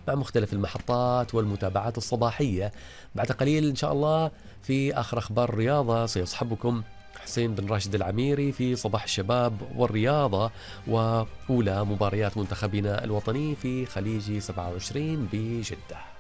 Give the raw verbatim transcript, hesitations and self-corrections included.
مع مختلف المحطات والمتابعات الصباحية. بعد قليل إن شاء الله في آخر أخبار الرياضة سيصحبكم حسين بن راشد العميري في صباح الشباب والرياضة، وأولى مباريات منتخبنا الوطني في خليج سبعة وعشرين بجدة.